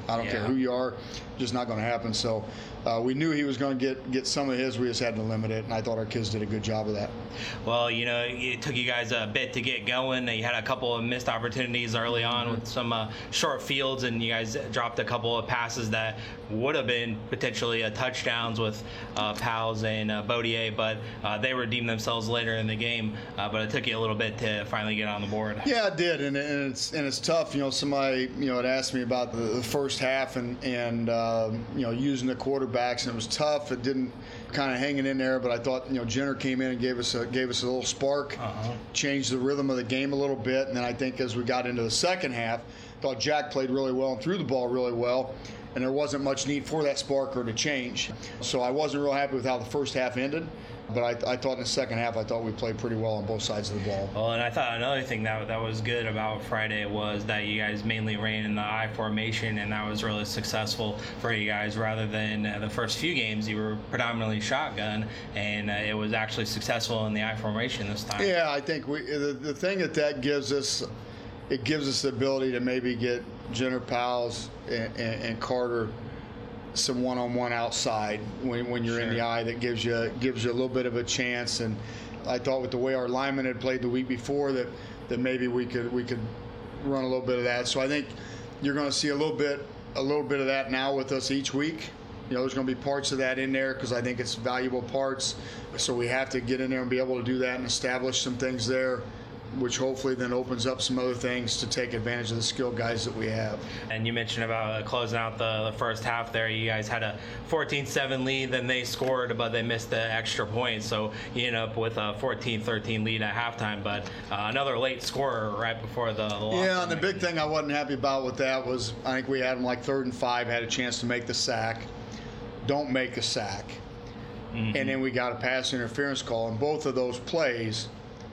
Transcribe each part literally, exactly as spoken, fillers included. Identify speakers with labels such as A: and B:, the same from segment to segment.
A: I don't
B: yeah.
A: care who you are, just not going to happen. So uh, we knew he was going to get get some of his. We just had to limit it, and I thought our kids did a good job of that.
B: Well, you know, it took you guys a bit to get going. You had a couple of missed opportunities early on with some uh, short fields, and you guys dropped a couple of passes that would have been potentially uh, touchdowns with uh, Pals and uh, Baudier, but uh, they redeemed themselves later in the game. Uh, but it took you a little bit to finally get on the board.
A: Yeah, it did, and, and it's and it's tough. You know, somebody you know had asked me about the, the first half and and uh, you know using the quarterbacks, and it was tough. It didn't kind of hanging in there, but I thought you know Jenner came in and gave us a gave us a little spark,
B: uh-huh.
A: changed the rhythm of the game a little bit, and then I think as we got into the second half, I thought Jack played really well and threw the ball really well, and there wasn't much need for that spark or to change. So I wasn't real happy with how the first half ended. But I, I thought in the second half, I thought we played pretty well on both sides of the ball.
B: Well, and I thought another thing that that was good about Friday was that you guys mainly ran in the I formation, and that was really successful for you guys. Rather than uh, the first few games, you were predominantly shotgun, and uh, it was actually successful in the I formation this time.
A: Yeah, I think we the, the thing that that gives us, it gives us the ability to maybe get Jenner, Powles, and, and, and Carter some one-on-one outside when, when you're
B: sure.
A: in the eye. That gives you gives you a little bit of a chance. And I thought with the way our linemen had played the week before that that maybe we could we could run a little bit of that. So I think you're going to see a little bit a little bit of that now with us each week. You know, there's going to be parts of that in there because I think it's valuable parts. So we have to get in there and be able to do that and establish some things there, which hopefully then opens up some other things to take advantage of the skilled guys that we have.
B: And you mentioned about uh, closing out the, the first half there. You guys had a fourteen seven lead, then they scored, but they missed the extra point. So you end up with a fourteen thirteen lead at halftime, but uh, another late scorer right before the, the loss.
A: Yeah, and the big thing I wasn't happy about with that was I think we had them like third and five, had a chance to make the sack. Don't make a sack. Mm-hmm. And then we got a pass interference call, and both of those plays,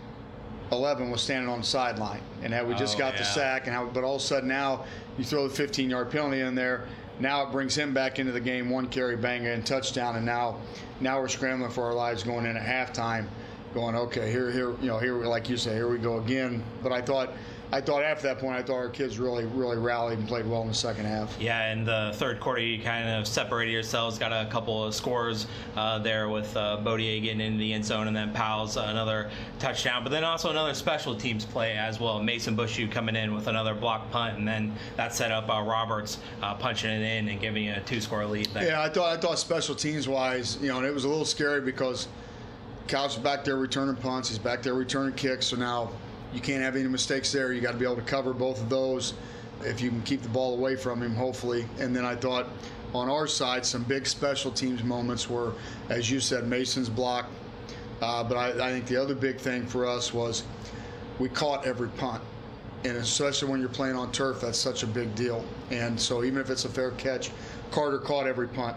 A: eleven was standing on the sideline, and had we just
B: oh,
A: got
B: yeah.
A: the sack, and how, but all of a sudden now you throw the fifteen-yard penalty in there. Now it brings him back into the game, one carry, bang, and touchdown, and now now we're scrambling for our lives going in at halftime, going okay, here here you know here like you say, here we go again. But I thought. I thought after that point, I thought our kids really, really rallied and played well in the second half.
B: Yeah, in the third quarter, you kind of separated yourselves, got a couple of scores uh, there with uh, Baudier getting into the end zone, and then Powell's uh, another touchdown. But then also another special teams play as well. Mason Bushu coming in with another block punt, and then that set up uh, Roberts uh, punching it in and giving you a two-score lead there.
A: Yeah, I thought I thought special teams-wise, you know, and it was a little scary because Couch is back there returning punts, he's back there returning kicks, so now you can't have any mistakes there. You got to be able to cover both of those if you can keep the ball away from him, hopefully. And then I thought on our side, some big special teams moments were, as you said, Mason's block. Uh, but I, I think the other big thing for us was we caught every punt. And especially when you're playing on turf, that's such a big deal. And so even if it's a fair catch, Carter caught every punt.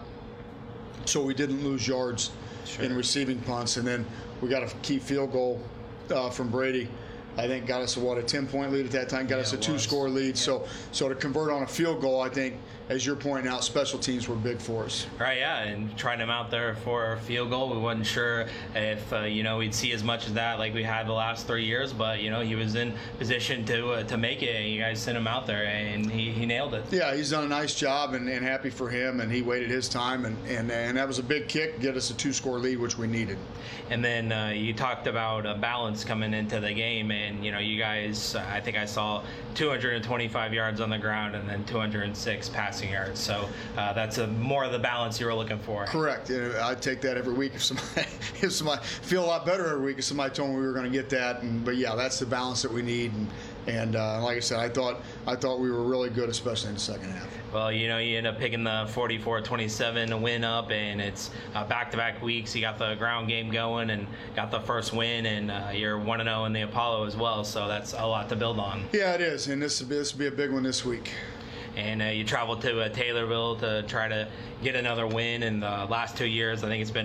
A: So we didn't lose yards sure. in receiving punts. And then we got a key field goal uh, from Brady. I think got us a, what, a ten-point lead at that time, got
B: yeah,
A: us a two-score lead. Yeah. So so to convert on a field goal, I think, as you're pointing out, special teams were big for us.
B: Right, yeah, and trying him out there for a field goal. We wasn't sure if, uh, you know, we'd see as much as that like we had the last three years, but, you know, he was in position to uh, to make it, and you guys sent him out there, and he, he nailed it.
A: Yeah, he's done a nice job, and, and happy for him, and he waited his time, and, and, and that was a big kick, get us a two-score lead, which we needed.
B: And then uh, you talked about a balance coming into the game, and, you know, you guys, I think I saw two hundred twenty-five yards on the ground and then two hundred six passing yards. So uh, that's a, more of the balance you were looking for.
A: Correct. I'd take that every week if somebody, if somebody feel a lot better every week if somebody told me we were going to get that. And, but yeah, that's the balance that we need. And, and uh, like I said, I thought I thought we were really good, especially in the second half.
B: Well, you know, you end up picking the forty-four twenty-seven win up, and it's uh, back-to-back weeks. You got the ground game going and got the first win, and uh, you're one and oh in the Apollo as well, so that's a lot to build on.
A: Yeah, it is, and this will be, this will be a big one this week.
B: And uh, you traveled to uh, Taylorville to try to get another win in the last two years. I think it's been a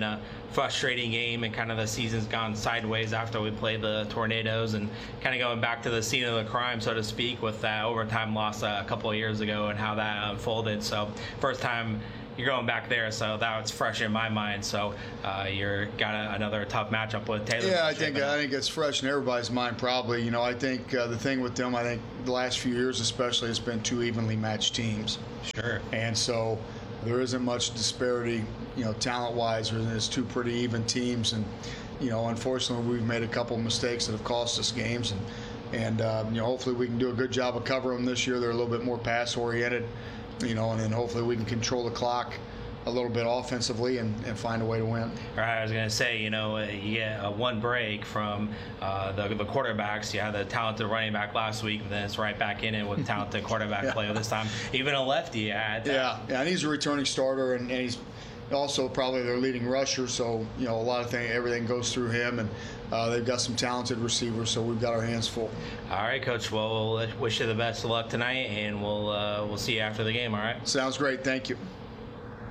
B: frustrating game, and kind of the season's gone sideways after we played the Tornadoes, and kind of going back to the scene of the crime, so to speak, with that overtime loss uh, a couple of years ago and how that unfolded. So first time you're going back there, so that's fresh in my mind. So uh, you're got a, another tough matchup with Taylor.
A: Yeah, I think I think it's fresh in everybody's mind. Probably, you know, I think uh, the thing with them, I think the last few years especially, it's been two evenly matched teams.
B: Sure.
A: And so there isn't much disparity, you know, talent-wise. There's two pretty even teams, and you know, unfortunately, we've made a couple of mistakes that have cost us games, and and uh, you know, hopefully we can do a good job of covering them this year. They're a little bit more pass-oriented. You know, and then hopefully we can control the clock a little bit offensively and, and find a way to win.
B: All right, I was going to say, you know, uh, you get uh, one break from uh, the, the quarterbacks. You had the talented running back last week, but then it's right back in it with talented quarterback
A: yeah.
B: play this time. Even a lefty at that.
A: Yeah, yeah, and he's a returning starter, and, and he's also probably their leading rusher. So, you know, a lot of things, everything goes through him, and uh, they've got some talented receivers, so we've got our hands full.
B: All right, Coach. Well, we'll wish you the best of luck tonight, and we'll uh, we'll see you after the game. All right.
A: Sounds great. Thank you.